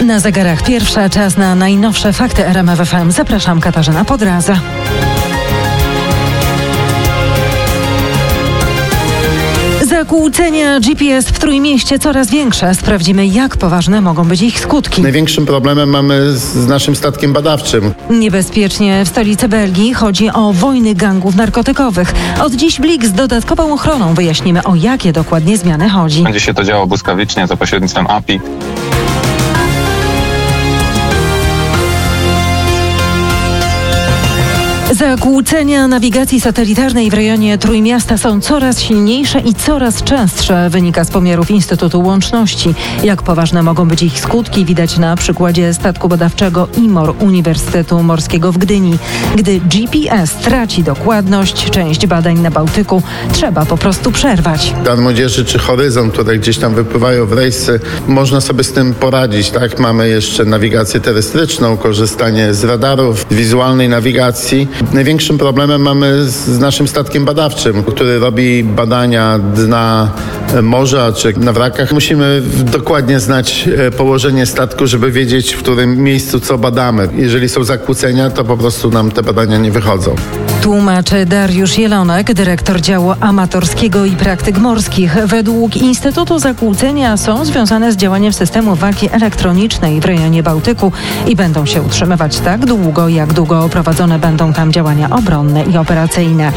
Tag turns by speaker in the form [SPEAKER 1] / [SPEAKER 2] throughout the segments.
[SPEAKER 1] Na zegarach pierwsza, czas na najnowsze fakty RMF FM. Zapraszam, Katarzyna Podraza. Zakłócenia GPS w Trójmieście coraz większe. Sprawdzimy, jak poważne mogą być ich skutki.
[SPEAKER 2] Największym problemem mamy z naszym statkiem badawczym.
[SPEAKER 1] Niebezpiecznie w stolicy Belgii. Chodzi o wojny gangów narkotykowych. Od dziś Blik z dodatkową ochroną. Wyjaśnimy, o jakie dokładnie zmiany chodzi.
[SPEAKER 3] Będzie się to działo błyskawicznie za pośrednictwem API.
[SPEAKER 1] Zakłócenia nawigacji satelitarnej w rejonie Trójmiasta są coraz silniejsze i coraz częstsze, wynika z pomiarów Instytutu Łączności. Jak poważne mogą być ich skutki, widać na przykładzie statku badawczego IMOR Uniwersytetu Morskiego w Gdyni. Gdy GPS traci dokładność, część badań na Bałtyku trzeba po prostu przerwać.
[SPEAKER 2] Plan Młodzieży czy Horyzont, które gdzieś tam wypływają w rejsy, można sobie z tym poradzić, tak? Mamy jeszcze nawigację terestryczną, korzystanie z radarów, wizualnej nawigacji. Największym problemem mamy z naszym statkiem badawczym, który robi badania dna morza czy na wrakach. Musimy dokładnie znać położenie statku, żeby wiedzieć, w którym miejscu co badamy. Jeżeli są zakłócenia, to po prostu nam te badania nie wychodzą.
[SPEAKER 1] Tłumaczy Dariusz Jelonek, dyrektor działu amatorskiego i praktyk morskich. Według Instytutu zakłócenia są związane z działaniem systemu walki elektronicznej w rejonie Bałtyku i będą się utrzymywać tak długo, jak długo prowadzone będą tam działania obronne i operacyjne.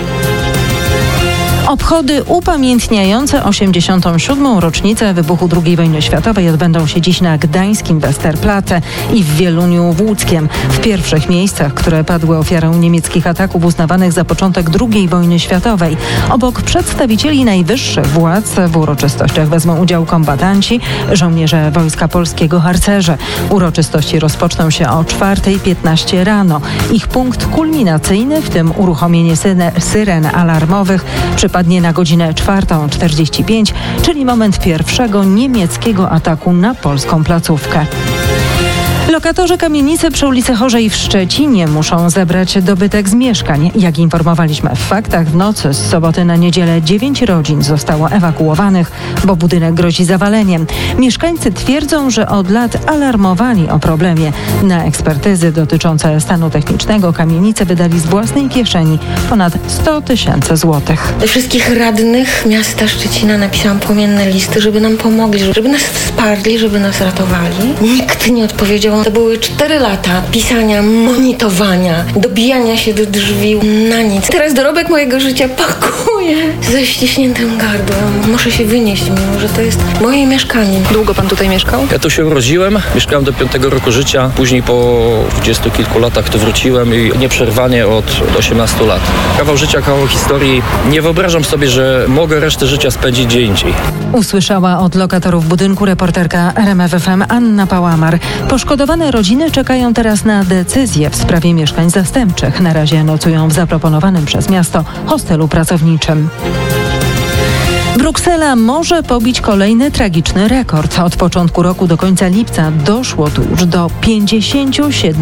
[SPEAKER 1] Obchody upamiętniające 87. rocznicę wybuchu II wojny światowej odbędą się dziś na gdańskim Westerplatte i w Wieluniu Łódzkiem. W pierwszych miejscach, które padły ofiarą niemieckich ataków uznawanych za początek II wojny światowej. Obok przedstawicieli najwyższych władz w uroczystościach wezmą udział kombatanci, żołnierze Wojska Polskiego, harcerze. Uroczystości rozpoczną się o 4:15 rano. Ich punkt kulminacyjny, w tym uruchomienie syren alarmowych, przypadnie na godzinę 4:45, czyli moment pierwszego niemieckiego ataku na polską placówkę. Lokatorzy kamienicy przy ulicy Chorzej w Szczecinie muszą zebrać dobytek z mieszkań. Jak informowaliśmy w faktach, w nocy z soboty na niedzielę 9 rodzin zostało ewakuowanych, bo budynek grozi zawaleniem. Mieszkańcy twierdzą, że od lat alarmowali o problemie. Na ekspertyzy dotyczące stanu technicznego kamienice wydali z własnej kieszeni ponad 100 000 złotych.
[SPEAKER 4] Do wszystkich radnych miasta Szczecina napisałam płomienne listy, żeby nam pomogli, żeby nas wsparli, żeby nas ratowali. Nikt nie odpowiedział. To były 4 lata pisania, monitowania, dobijania się do drzwi na nic. Teraz dorobek mojego życia pakuję ze ściśniętym gardłem. Muszę się wynieść, mimo że to jest moje mieszkanie.
[SPEAKER 5] Długo pan tutaj mieszkał?
[SPEAKER 6] Ja tu się urodziłem, mieszkałem do 5 roku życia, później po 20 kilku latach tu wróciłem i nieprzerwanie od 18 lat. Kawał życia, kawał historii. Nie wyobrażam sobie, że mogę resztę życia spędzić gdzie indziej.
[SPEAKER 1] Usłyszała od lokatorów budynku reporterka RMF FM Anna Pałamar. Poszkodowane rodziny czekają teraz na decyzję w sprawie mieszkań zastępczych. Na razie nocują w zaproponowanym przez miasto hostelu pracowniczym. Bruksela może pobić kolejny tragiczny rekord. Od początku roku do końca lipca doszło tu już do 57